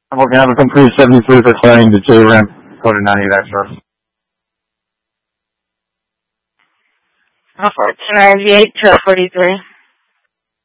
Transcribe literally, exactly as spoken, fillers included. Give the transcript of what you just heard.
I'm looking at some three seventy-three for clearing the J-ramp, code ninety access. fourteen ninety-eight to forty-three.